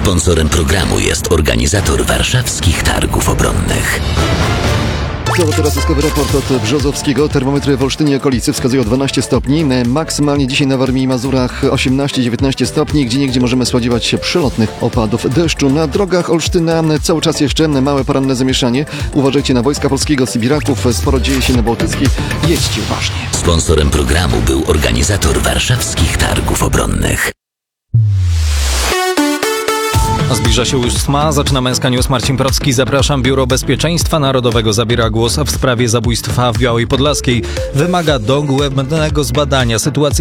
Sponsorem programu jest organizator warszawskich targów obronnych. Teraz zyskowy raport od Brzozowskiego. Termometry w Olsztynie i okolicy wskazują 12 stopni. Maksymalnie dzisiaj na Warmii i Mazurach 18-19 stopni. Gdzieniegdzie możemy spodziewać się przelotnych opadów deszczu. Na drogach Olsztyna cały czas jeszcze małe poranne zamieszanie. Uważajcie na Wojska Polskiego, Sybiraków. Sporo dzieje się na Bałtyckiej. Jedźcie uważnie. Sponsorem programu był organizator warszawskich targów obronnych. Zbliża się 8. Zaczyna Męska News. Marcin Procki. Zapraszam. Biuro Bezpieczeństwa Narodowego zabiera głos w sprawie zabójstwa w Białej Podlaskiej. Wymaga dogłębnego zbadania sytuacji